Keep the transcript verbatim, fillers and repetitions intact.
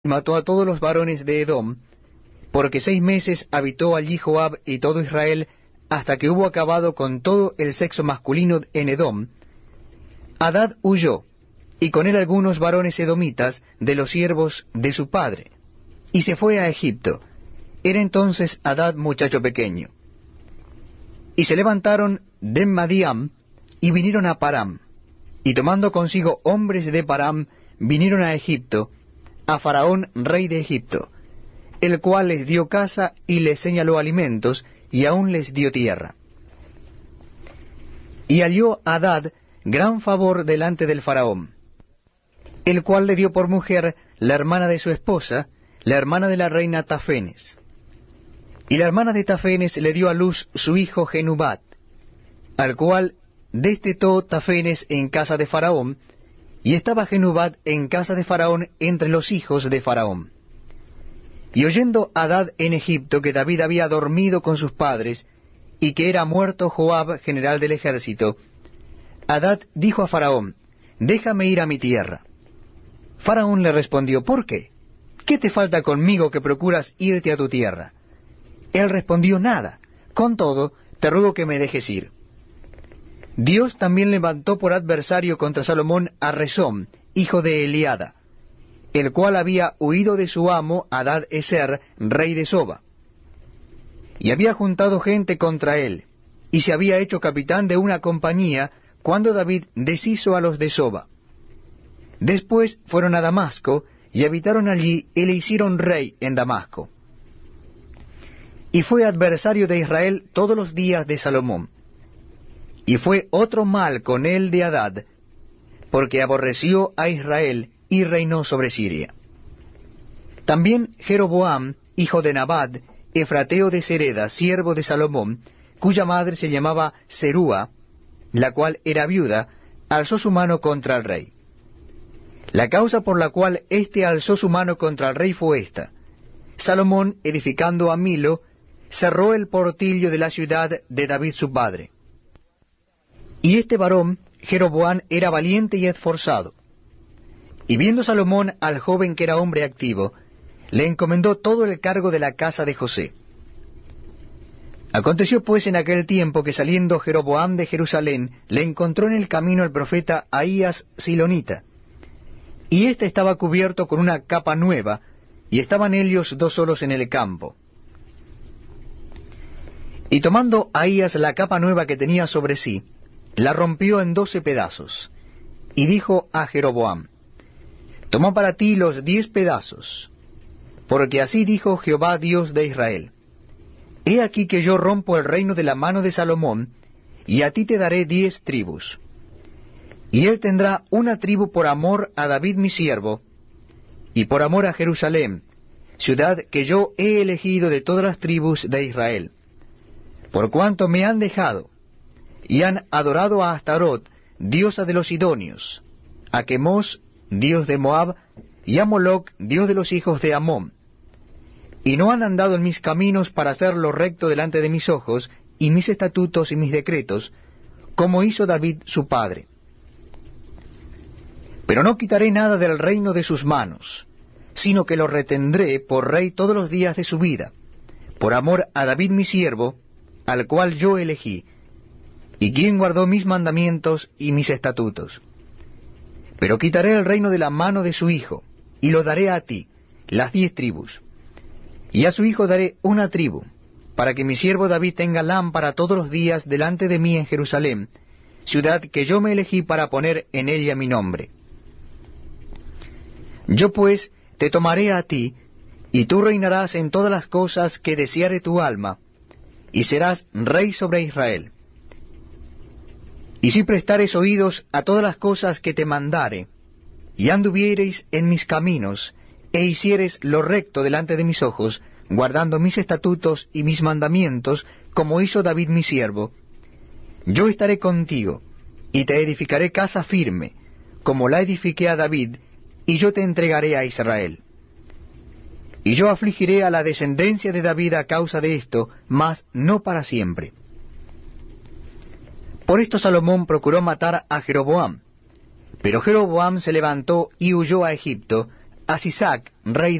mató a todos los varones de Edom, porque seis meses habitó allí Joab y todo Israel, hasta que hubo acabado con todo el sexo masculino en Edom, Hadad huyó, y con él algunos varones edomitas de los siervos de su padre, y se fue a Egipto. Era entonces Hadad muchacho pequeño. Y se levantaron de Madiam, y vinieron a Param, y tomando consigo hombres de Param, vinieron a Egipto, a Faraón rey de Egipto, el cual les dio casa y les señaló alimentos, y aun les dio tierra. Y halló Hadad gran favor delante del Faraón, el cual le dio por mujer la hermana de su esposa, la hermana de la reina Tafenes. Y la hermana de Tafenes le dio a luz su hijo Genubat, al cual destetó Tafenes en casa de Faraón, y estaba Genubat en casa de Faraón entre los hijos de Faraón. Y oyendo Hadad en Egipto que David había dormido con sus padres, y que era muerto Joab, general del ejército, Hadad dijo a Faraón, déjame ir a mi tierra. Faraón le respondió, ¿por qué? ¿Qué te falta conmigo que procuras irte a tu tierra? Él respondió, nada, con todo, te ruego que me dejes ir. Dios también levantó por adversario contra Salomón a Rezón, hijo de Eliada, el cual había huido de su amo Hadad Ezer, rey de Soba. Y había juntado gente contra él, y se había hecho capitán de una compañía, cuando David deshizo a los de Soba. Después fueron a Damasco, y habitaron allí, y le hicieron rey en Damasco. Y fue adversario de Israel todos los días de Salomón. Y fue otro mal con él de Hadad, porque aborreció a Israel, y reinó sobre Siria. También Jeroboam, hijo de Nabat, efrateo de Sereda, siervo de Salomón, cuya madre se llamaba Serúa, la cual era viuda, alzó su mano contra el rey. La causa por la cual éste alzó su mano contra el rey fue esta: Salomón, edificando a Milo, cerró el portillo de la ciudad de David su padre. Y este varón, Jeroboam, era valiente y esforzado. Y viendo Salomón al joven que era hombre activo, le encomendó todo el cargo de la casa de José. Aconteció pues en aquel tiempo que saliendo Jeroboam de Jerusalén, le encontró en el camino el profeta Ahías Silonita. Y éste estaba cubierto con una capa nueva, y estaban ellos dos solos en el campo. Y tomando Ahías la capa nueva que tenía sobre sí, la rompió en doce pedazos, y dijo a Jeroboam, toma para ti los diez pedazos, porque así dijo Jehová Dios de Israel, he aquí que yo rompo el reino de la mano de Salomón, y a ti te daré diez tribus. Y él tendrá una tribu por amor a David mi siervo, y por amor a Jerusalén, ciudad que yo he elegido de todas las tribus de Israel, por cuanto me han dejado, y han adorado a Astarot, diosa de los sidonios, a Quemos, dios de Moab, y a Moloc, dios de los hijos de Amón, y no han andado en mis caminos para hacer lo recto delante de mis ojos, y mis estatutos y mis decretos, como hizo David su padre. Pero no quitaré nada del reino de sus manos, sino que lo retendré por rey todos los días de su vida, por amor a David mi siervo, al cual yo elegí, y quien guardó mis mandamientos y mis estatutos. Pero quitaré el reino de la mano de su hijo, y lo daré a ti, las diez tribus. Y a su hijo daré una tribu, para que mi siervo David tenga lámpara todos los días delante de mí en Jerusalén, ciudad que yo me elegí para poner en ella mi nombre. Yo pues te tomaré a ti, y tú reinarás en todas las cosas que deseare tu alma, y serás rey sobre Israel. Y si prestares oídos a todas las cosas que te mandare, y anduviereis en mis caminos, e hicieres lo recto delante de mis ojos, guardando mis estatutos y mis mandamientos, como hizo David mi siervo, yo estaré contigo, y te edificaré casa firme, como la edifiqué a David, y yo te entregaré a Israel. Y yo afligiré a la descendencia de David a causa de esto, mas no para siempre. Por esto Salomón procuró matar a Jeroboam, pero Jeroboam se levantó y huyó a Egipto, a Sisac, rey